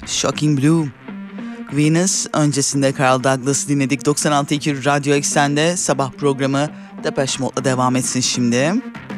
Shocking Blue. Venus, öncesinde Carl Douglas'ı dinledik. 96.2 Radyo Eksen'de sabah programı Depeche Mode'la devam etsin şimdi.